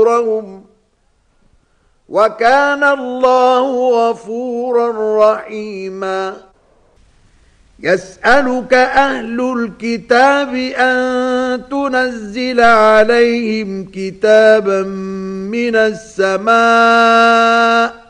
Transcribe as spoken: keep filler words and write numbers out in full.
أجورهم وكان الله غفورا رحيما. يسألك أهل الكتاب أن تنزل عليهم كتابا من السماء